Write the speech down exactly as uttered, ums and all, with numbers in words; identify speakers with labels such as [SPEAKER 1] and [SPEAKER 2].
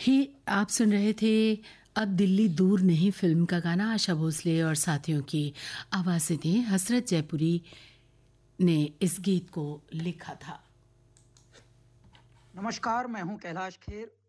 [SPEAKER 1] ही आप सुन रहे थे अब दिल्ली दूर नहीं फिल्म का गाना। आशा भोसले और साथियों की आवाज़ें थी। हसरत जयपुरी ने इस गीत को लिखा था।
[SPEAKER 2] नमस्कार, मैं हूं कैलाश खेर